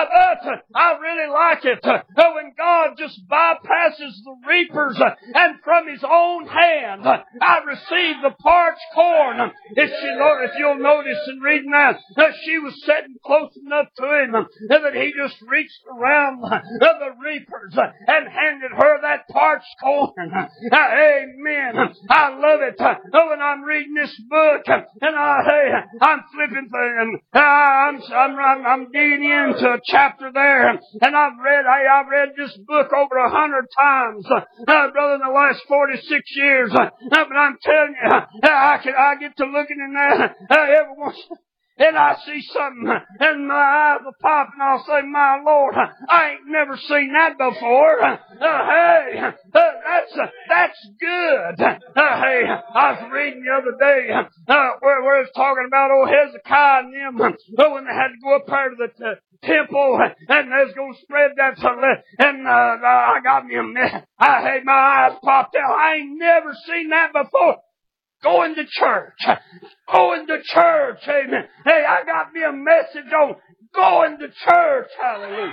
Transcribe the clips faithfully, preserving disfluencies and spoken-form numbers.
but uh, I really like it uh, when God just bypasses the reapers uh, and from His own hand uh, I receive the parched corn. Uh, if, she, if you'll notice in reading that, uh, she was sitting close enough to Him uh, that He just reached around uh, the reapers uh, and handed her that parched corn. Uh, amen. I love it uh, when I'm reading this book uh, and I, hey, I'm flipping through and uh, I'm, I'm, I'm, I'm digging into a chapter there and I've read, hey, I've read this book over a hundred times, uh, uh, brother, in the last forty-six years. Uh, but I'm telling you, uh, I can, I get to looking in there uh, every once and I see something, and my eyes will pop, and I'll say, my Lord, I ain't never seen that before. Uh, hey, uh, that's uh, that's good. Uh, hey, I was reading the other day uh, where, where it's talking about old Hezekiah and them, uh, when they had to go up there to the uh, temple, and they was going to spread that, and uh, I got me a mess. I had my eyes popped out. I ain't never seen that before. Going to church. Going to church. Amen. Hey, I got me a message on going to church. Hallelujah.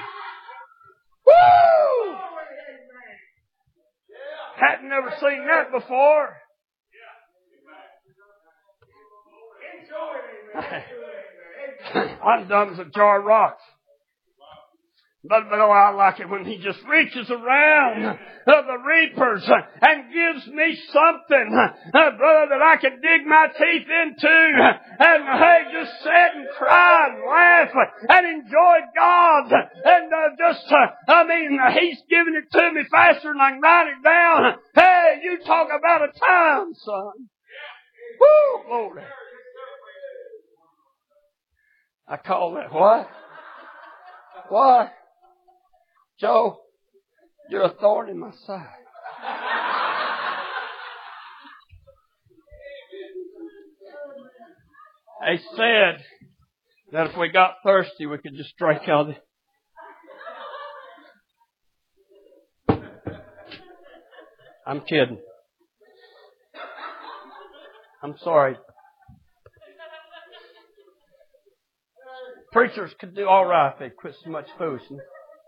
Woo! Hadn't never seen that before. I'm dumb as a jar of rocks. But, but oh, I like it when He just reaches around uh, the reapers uh, and gives me something, uh, brother, that I can dig my teeth into uh, and, hey, just sit and cry and laugh uh, and enjoy God. And uh, just, uh, I mean, uh, He's giving it to me faster than I can write it down. Hey, you talk about a time, son. Woo, glory. I call that what? What? Joe, you're a thorn in my side. They said that if we got thirsty, we could just drink out of it. I'm kidding. I'm sorry. Preachers could do all right if they quit so much foolishness.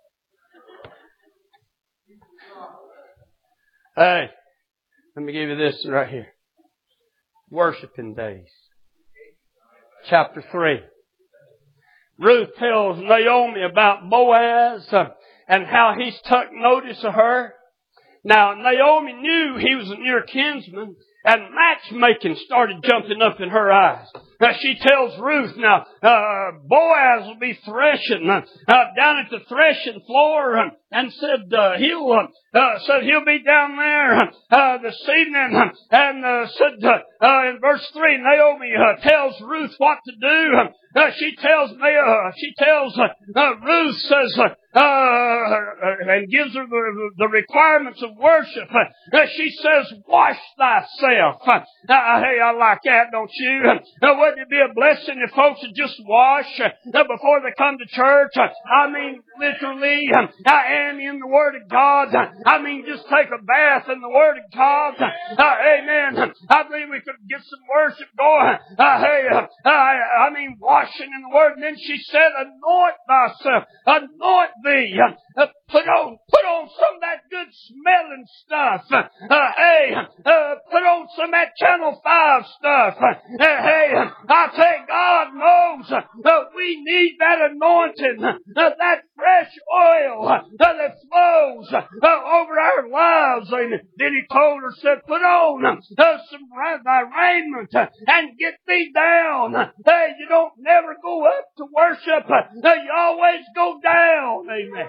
Hey, let me give you this right here. Worshiping days. Chapter three. Ruth tells Naomi about Boaz uh, and how he's took notice of her. Now, Naomi knew he was a near kinsman, and matchmaking started jumping up in her eyes. Now, she tells Ruth, now, uh, Boaz will be threshing uh, uh, down at the threshing floor, uh, and said uh, he'll uh, uh, said he'll be down there uh, this evening, uh, and uh, said uh, uh, in verse three, Naomi uh, tells Ruth what to do. Uh, she tells uh, she tells uh, uh, Ruth says. Uh, Uh, and gives her the, the requirements of worship. Uh, she says, wash thyself. Uh, hey, I like that, don't you? Uh, wouldn't it be a blessing if folks would just wash uh, before they come to church? Uh, I mean, literally, uh, I am in the Word of God. Uh, I mean, just take a bath in the Word of God. Uh, amen. I believe we could get some worship going. Uh, hey, uh, I, I mean, washing in the Word. And then she said, anoint thyself. Anoint thee. Uh, put on, put on some of that good smelling stuff. Uh, hey, uh, put on some of that Channel five stuff. Uh, hey, I tell you, God knows uh, we need that anointing, uh, that fresh oil uh, that flows uh, over our lives. And then He told her, said, put on uh, some thy raiment uh, and get thee down. Hey, you don't never go up to worship. Uh, you always go down. Amen.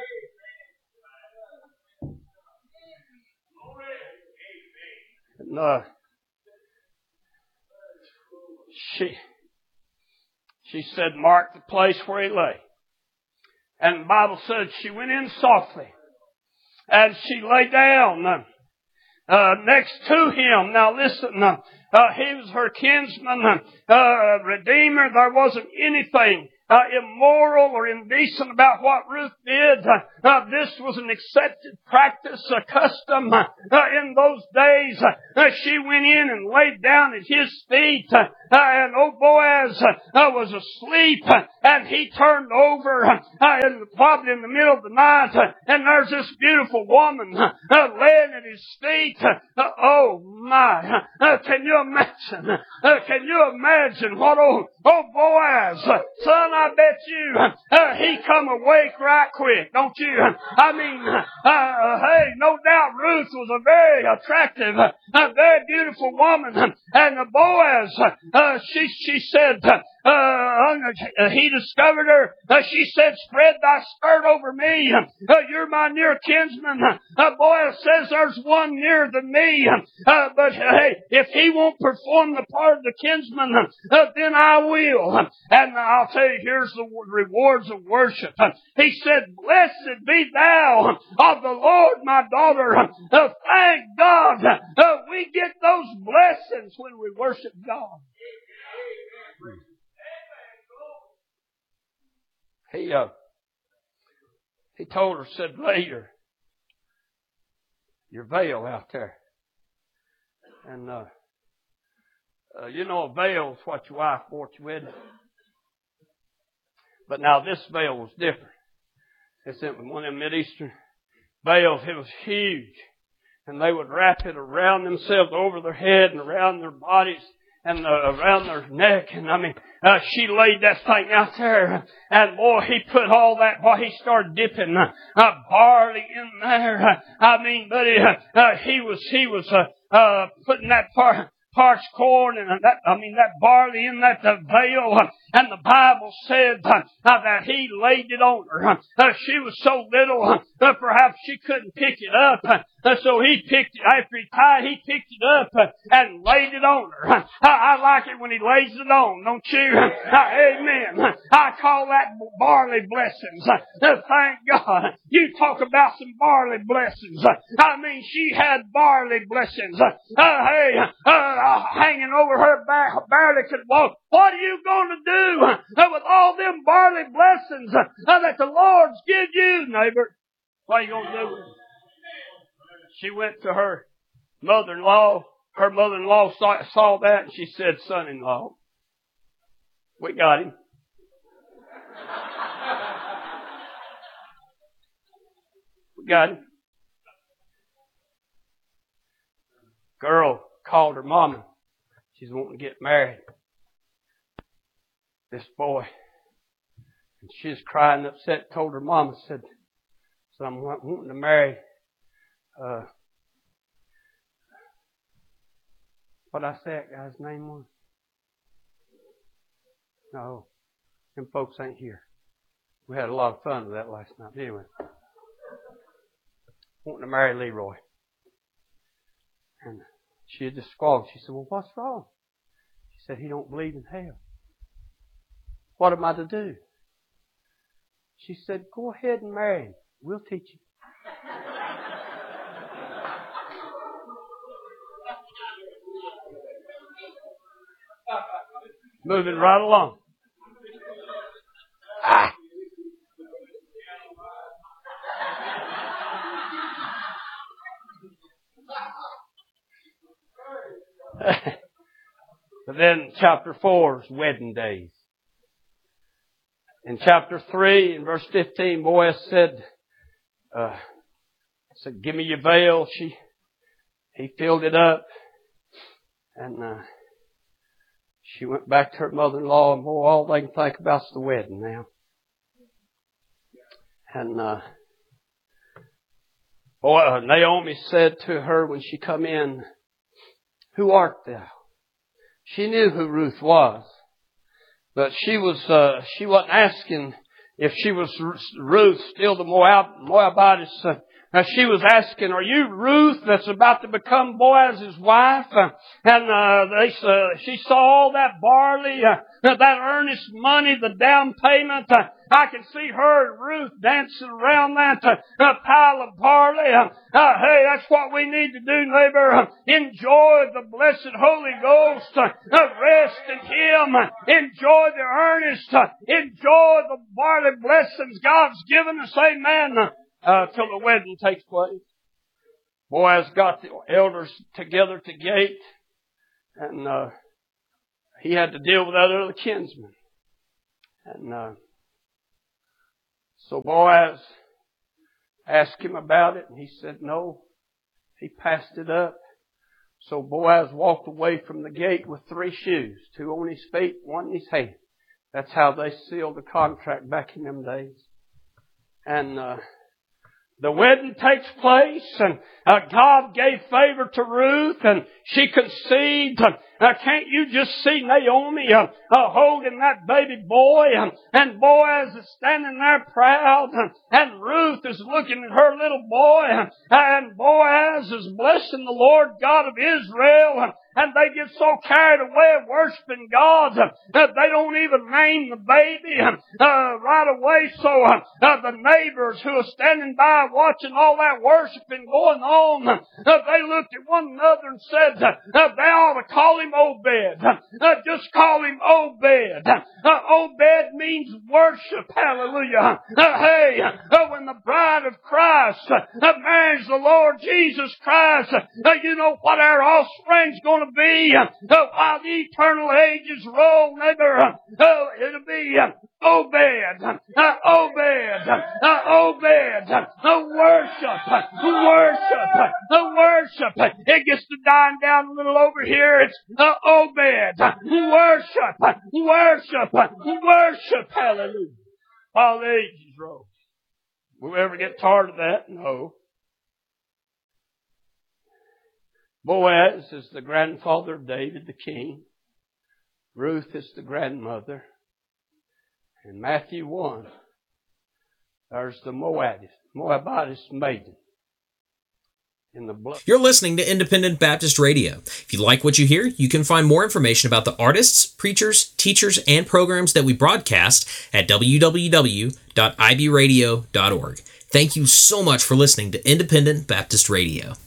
And, uh, she, she said, mark the place where he lay. And the Bible says she went in softly. And she lay down uh, uh, next to him. Now listen, uh, uh, he was her kinsman, uh, uh, redeemer. There wasn't anything uh, immoral or indecent about what Ruth did. Uh, uh, this was an accepted practice, a custom uh, in those days. Uh, she went in and laid down at his feet, uh, and old Boaz uh, was asleep, uh, and he turned over uh, in the, probably in the middle of the night, uh, and there's this beautiful woman uh, laying at his feet. Uh, oh my! Uh, can you imagine? Uh, can you imagine what old, old Boaz, uh, son? I bet you uh, he come awake right quick, don't you? I mean, uh, uh, hey, no doubt Ruth was a very attractive, uh, very beautiful woman, and uh, Boaz, uh, she she said. Uh, Uh, he discovered her. Uh, she said, spread thy skirt over me. Uh, you're my near kinsman. Uh, Boaz says there's one nearer than me. Uh, but hey, if he won't perform the part of the kinsman, uh, then I will. And I'll tell you, here's the rewards of worship. Uh, he said, blessed be thou of the Lord, my daughter. Uh, thank God. Uh, we get those blessings when we worship God. He, uh, he told her, said, lay your, your veil out there. And, uh, uh, you know, a veil is what your wife bought you with. But now this veil was different. It's one of them Mideastern veils. It was huge. And they would wrap it around themselves, over their head and around their bodies and uh, around their neck. And I mean, uh, she laid that thing out there. And boy, he put all that, boy, he started dipping uh, uh, barley in there. I mean, but uh, uh, he was, he was uh, uh, putting that part, parched corn and that, I mean, that barley in that uh, veil. And the Bible said uh, that he laid it on her. Uh, she was so little, uh, perhaps she couldn't pick it up. Uh, so he picked it, after he tied, he picked it up uh, and laid it on her. Uh, I like it when he lays it on, don't you? Uh, amen. I call that barley blessings. Uh, thank God. You talk about some barley blessings. Uh, I mean, she had barley blessings. Uh, uh, hey, uh, uh, hanging over her back, barely could walk. What are you going to do uh, with all them barley blessings uh, that the Lord's give you, neighbor? What are you going to do with them? She went to her mother-in-law. Her mother-in-law saw, saw that and she said, son-in-law, we got him. We got him. Girl called her mama. She's wanting to get married. This boy. And she was crying upset, told her mama, said, so I'm wanting to marry Uh, what I say that guy's name was? No, them folks ain't here. We had a lot of fun with that last night. Anyway, wanting to marry Leroy. And she had just squawked. She said, well, what's wrong? She said, he don't believe in hell. What am I to do? She said, go ahead and marry him. We'll teach you. Moving right along. Ah. But then chapter four is wedding days. In chapter three, in verse fifteen, Boaz said, uh, said, give me your veil. She, he filled it up. And, uh, she went back to her mother-in-law, and boy, all they can think about is the wedding now. And uh, boy, uh, Naomi said to her when she come in, who art thou? She knew who Ruth was, but she was uh, she wasn't asking if she was Ruth, still the Moab, Moabitess. Uh, Now she was asking, are you Ruth that's about to become Boaz's wife? Uh, and uh, they, uh, she saw all that barley, uh, that earnest money, the down payment. Uh, I can see her and Ruth dancing around that uh, uh, pile of barley. Uh, uh, hey, that's what we need to do, neighbor. Uh, enjoy the blessed Holy Ghost. Uh, uh, rest in Him. Uh, enjoy the earnest. Uh, enjoy the barley blessings God's given us. Amen. Uh, till the wedding takes place. Boaz got the elders together at the gate, and uh, he had to deal with that other kinsman. And uh, so Boaz asked him about it, and he said no. He passed it up. So Boaz walked away from the gate with three shoes, two on his feet, one in his hand. That's how they sealed the contract back in them days. And uh, the wedding takes place, and uh, God gave favor to Ruth, and she conceived. Uh, can't you just see Naomi uh, uh, holding that baby boy, uh, and Boaz is standing there proud, uh, and Ruth is looking at her little boy, uh, and Boaz is blessing the Lord God of Israel, uh, and they get so carried away of worshiping God uh, that they don't even name the baby uh, uh, right away. So uh, uh, the neighbors who are standing by watching all that worshiping going on, uh, they looked at one another and said, uh, uh, they ought to call him Obed. Uh, just call him Obed. Uh, Obed means worship. Hallelujah. Uh, hey, uh, when the bride of Christ uh, marries the Lord Jesus Christ, uh, you know what our offspring's going to be uh, while the eternal ages roll, neighbor. Uh, it'll be uh, Obed. Uh, Obed. Uh, Obed. Uh, worship. Uh, worship. Uh, worship. It gets to dying down a little over here. It's uh, Obed. Worship. Worship. Worship. Hallelujah. While the ages roll. Will we ever get tired of that? No. Boaz is the grandfather of David the king. Ruth is the grandmother. In Matthew one, there's the Moabitess, Moabitess maiden. In the blood. You're listening to Independent Baptist Radio. If you like what you hear, you can find more information about the artists, preachers, teachers, and programs that we broadcast at w w w dot i b radio dot org. Thank you so much for listening to Independent Baptist Radio.